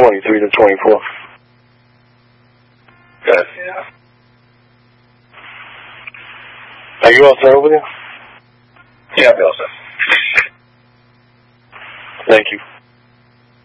23 to 24. Good. Yeah. Are you all set over there? Yeah, I'll be all set. Thank you.